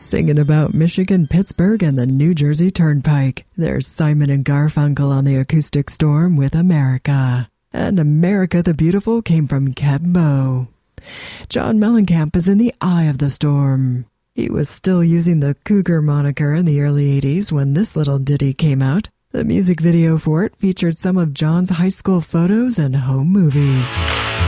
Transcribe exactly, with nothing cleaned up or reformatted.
Singing about Michigan, Pittsburgh, and the New Jersey Turnpike, there's Simon and Garfunkel on the Acoustic Storm with America. And America the Beautiful came from Keb Mo. John Mellencamp is in the eye of the storm. He was still using the Cougar moniker in the early eighties when this little ditty came out. The music video for it featured some of John's high school photos and home movies.